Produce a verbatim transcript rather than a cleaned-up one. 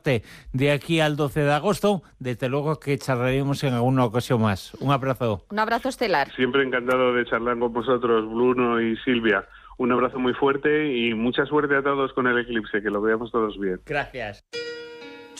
suerte de aquí al doce de agosto. Desde luego que charlaremos en alguna ocasión más. Un abrazo. Un abrazo estelar. Siempre encantado de charlar con vosotros, Bruno y Silvia. Un abrazo muy fuerte y mucha suerte a todos con el eclipse, que lo veamos todos bien. Gracias.